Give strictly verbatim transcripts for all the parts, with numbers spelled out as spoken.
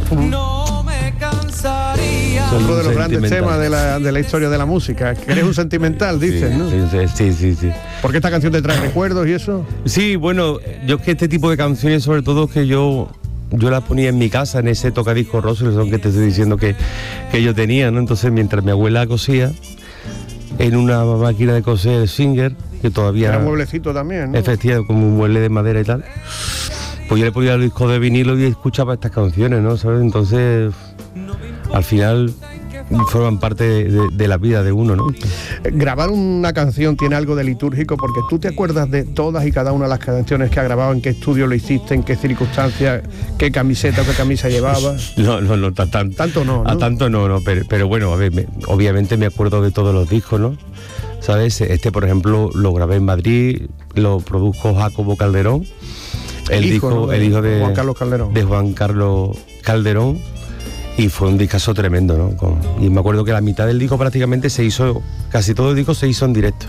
no me cansaría. Son uno de los grandes temas de la, de la historia de la música. Que eres un sentimental, dices, sí, ¿no? Sí, sí, sí, sí. ¿Por qué esta canción te trae recuerdos y eso? Sí, bueno, yo es que este tipo de canciones, sobre todo, que yo yo las ponía en mi casa, en ese tocadiscos Roselson que te estoy diciendo que, que yo tenía, ¿no? Entonces, mientras mi abuela cosía, en una máquina de coser Singer, que todavía... Era un mueblecito también, ¿no? Efectivamente, como un mueble de madera y tal. Pues yo le ponía el disco de vinilo y escuchaba estas canciones, ¿no? ¿Sabes? Entonces, al final, forman parte de, de, de la vida de uno, ¿no? Grabar una canción tiene algo de litúrgico, porque tú te acuerdas de todas y cada una de las canciones que has grabado, en qué estudio lo hiciste, en qué circunstancias, qué camiseta o qué camisa llevabas. No, no, no, tan, tan, tanto no, ¿no? A tanto no, no, pero, pero bueno, a ver, me, obviamente me acuerdo de todos los discos, ¿no? ¿Sabes? Este, por ejemplo, lo grabé en Madrid, lo produjo Jacobo Calderón, el, el hijo, hijo, ¿no? el hijo de Juan Carlos Calderón. De Juan Carlos Calderón. Y fue un discazo tremendo, ¿no? Con, y me acuerdo que la mitad del disco prácticamente se hizo, casi todo el disco se hizo en directo.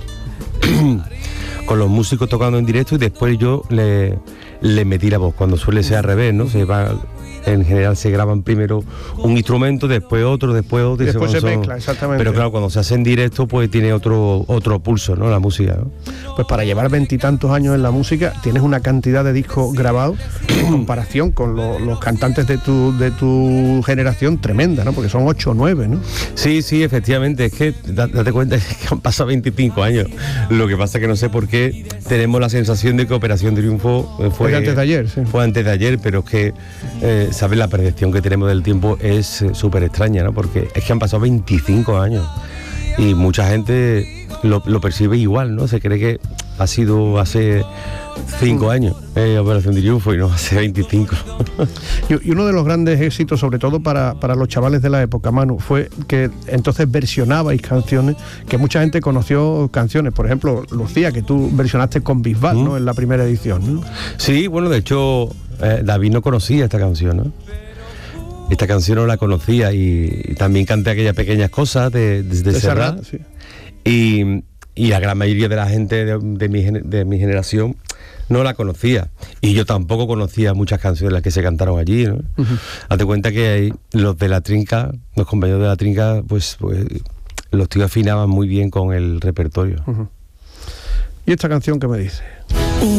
Con los músicos tocando en directo y después yo le, le metí la voz, cuando suele ser al revés, ¿no? Se va, en general se graban primero un instrumento, después otro, después otro. Y después se son, mezcla, exactamente. Pero claro, cuando se hace en directo, pues tiene otro, otro pulso, ¿no? La música, ¿no? Pues para llevar veintitantos años en la música, tienes una cantidad de discos grabados en comparación con lo, los cantantes de tu, de tu generación tremenda, ¿no? Porque son ocho o nueve, ¿no? Sí, sí, efectivamente, es que date cuenta que han pasado veinticinco años. Lo que pasa es que no sé por qué tenemos la sensación de que Operación Triunfo fue, fue antes de ayer, sí. Fue antes de ayer, pero es que, eh, ¿sabes? La percepción que tenemos del tiempo es eh, súper extraña, ¿no? Porque es que han pasado veinticinco años y mucha gente lo, lo percibe igual, ¿no? Se cree que ha sido hace cinco años eh, Operación Triunfo y no hace veinticinco. y, y uno de los grandes éxitos, sobre todo para, para los chavales de la época, Manu, fue que entonces versionabais canciones, que mucha gente conoció canciones, por ejemplo, Lucía, que tú versionaste con Bisbal, ¿no? En la primera edición, ¿no? Sí, bueno, de hecho, eh, David no conocía esta canción, ¿no? Esta canción no la conocía y, y también canté aquellas pequeñas cosas de, de, de, de Serrat, sí. y, y la gran mayoría de la gente de, de, mi, de mi generación no la conocía, y yo tampoco conocía muchas canciones las que se cantaron allí, ¿no? Uh-huh. Hazte cuenta que hay, los de la Trinca, los compañeros de la Trinca, pues, pues los tíos afinaban muy bien con el repertorio. Uh-huh. ¿Y esta canción qué me dice?